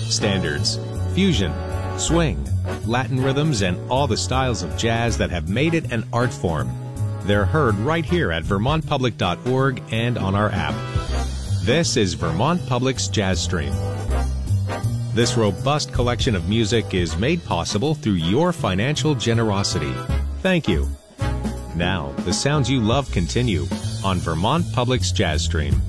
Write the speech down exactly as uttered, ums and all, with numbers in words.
standards, fusion, swing, Latin rhythms, and all the styles of jazz that have made it an art form. They're heard right here at vermont public dot org and on our app. This is Vermont Public's Jazz Stream. This robust collection of music is made possible through your financial generosity. Thank you. Now, the sounds you love continue on Vermont Public's Jazz Stream.